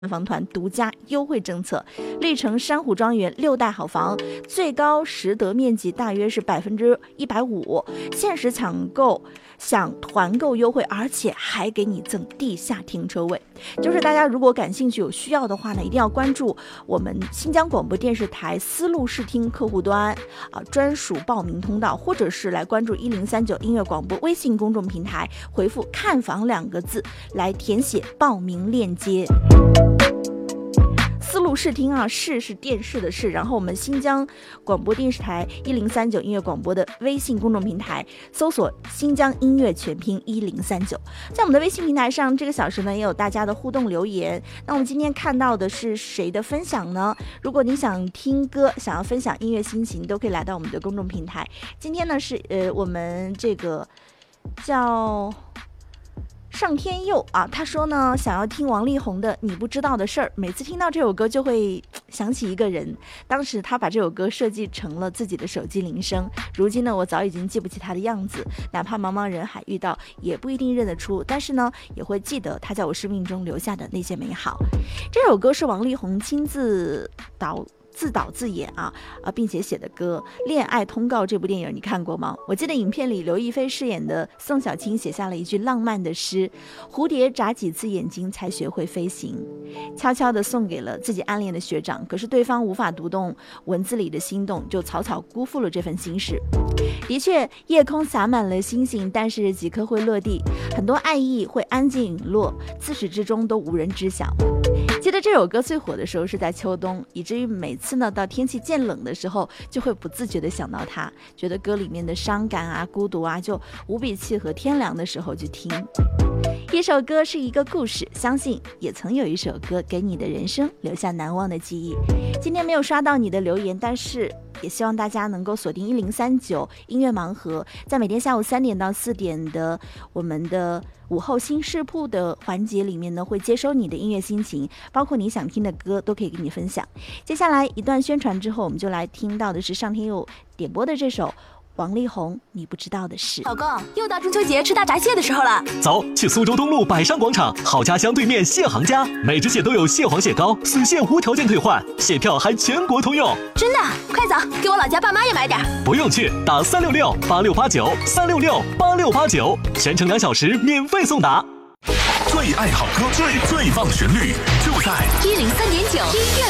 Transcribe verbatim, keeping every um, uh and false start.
房团独家优惠政策，历城珊瑚庄园六代好房，最高实得面积大约是百分之一百五，限时抢购享团购优惠，而且还给你赠地下停车位。就是大家如果感兴趣有需要的话呢，一定要关注我们新疆广播电视台丝路视听客户端啊专属报名通道，或者是来关注一零三九音乐广播微信公众平台，回复看房两个字来填写报名链接。丝路视听啊，视是电视的视，然后我们新疆广播电视台一零三九音乐广播的微信公众平台搜索新疆音乐全拼一零三九，在我们的微信平台上，这个小时呢也有大家的互动留言。那我们今天看到的是谁的分享呢？如果你想听歌，想要分享音乐心情，都可以来到我们的公众平台。今天呢是呃我们这个叫上天佑啊，他说呢想要听王力宏的你不知道的事儿，每次听到这首歌就会想起一个人，当时他把这首歌设计成了自己的手机铃声，如今呢我早已经记不起他的样子，哪怕茫茫人海遇到也不一定认得出，但是呢也会记得他在我生命中留下的那些美好。这首歌是王力宏亲自导自导自演啊啊，并且写的歌《恋爱通告》这部电影你看过吗？我记得影片里刘亦菲饰演的宋小青写下了一句浪漫的诗：蝴蝶眨几次眼睛才学会飞行，悄悄地送给了自己暗恋的学长，可是对方无法读懂文字里的心动，就草草辜负了这份心事。的确，夜空洒满了星星，但是几颗会落地，很多爱意会安静陨落，自始至终都无人知晓。记得这首歌最火的时候是在秋冬，以至于每次呢到天气渐冷的时候，就会不自觉地想到它，觉得歌里面的伤感啊、孤独啊，就无比契合天凉的时候去听。一首歌是一个故事，相信也曾有一首歌给你的人生留下难忘的记忆。今天没有刷到你的留言，但是也希望大家能够锁定一零三九音乐盲盒，在每天下午三点到四点的我们的午后新视铺的环节里面呢，会接收你的音乐心情，包括你想听的歌都可以跟你分享。接下来一段宣传之后，我们就来听到的是上天佑点播的这首王力宏你不知道的事。 老公，又到中秋节吃大闸蟹的时候了， 走，去苏州东路百商广场好家乡对面蟹行家，每只蟹都有蟹黄蟹膏，死蟹无条件退换，蟹票还全国通用。 真的？快走，给我老家爸妈也买点。 不用去，打三六六八六八九三六六八六八九，全程两小时免费送达。 最爱好歌，最最棒旋律，就在一零三点九音乐